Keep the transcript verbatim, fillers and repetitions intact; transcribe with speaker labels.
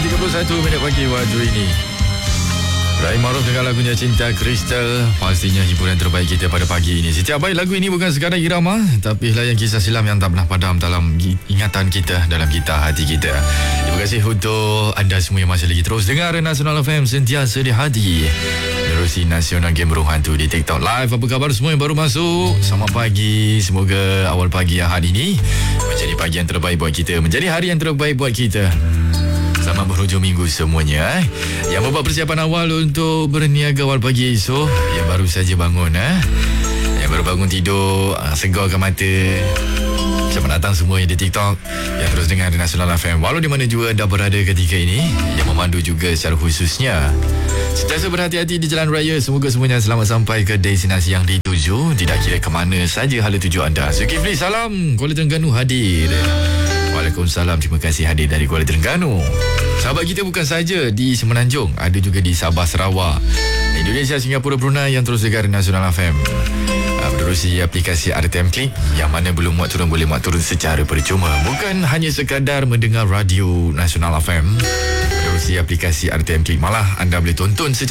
Speaker 1: tiga puluh satu minit pagi waktu ini. Rahim Maruf dengan lagunya Cinta Kristal. Pastinya hiburan terbaik kita pada pagi ini. Setiap baik lagu ini bukan sekadar irama, tapi layan kisah silam yang tak pernah padam dalam ingatan kita, dalam gitar hati kita. Terima kasih untuk anda semua yang masih lagi terus dengar Nasional F M sentiasa di hati. Menerusi Nasional Game Berung Hantu di TikTok Live. Apa khabar semua yang baru masuk? Selamat pagi. Semoga awal pagi Ahad ini menjadi pagi yang terbaik buat kita, menjadi hari yang terbaik buat kita. Selamat berhujung minggu semuanya eh. Yang membuat persiapan awal untuk berniaga awal pagi esok, yang baru saja bangun eh. Yang baru bangun tidur, segarkan mata. Selamat datang semua yang di TikTok, yang terus dengar di Nasional F M, walau di mana juga anda berada ketika ini, yang memandu juga secara khususnya. Sentiasa berhati-hati di jalan raya. Semoga semuanya selamat sampai ke destinasi yang dituju, tidak kira ke mana saja hala tuju anda. Zulkifli, salam Kuala Terengganu hadir. Waalaikumsalam, terima kasih hadir dari Kuala Terengganu. Sahabat kita bukan saja di Semenanjung, ada juga di Sabah, Sarawak, Indonesia, Singapura, Brunei yang terus dengar Nasional F M. Menerusi aplikasi R T M Click, yang mana belum muat turun boleh muat turun secara percuma. Bukan hanya sekadar mendengar radio Nasional F M. Menerusi aplikasi R T M Click, malah anda boleh tonton secara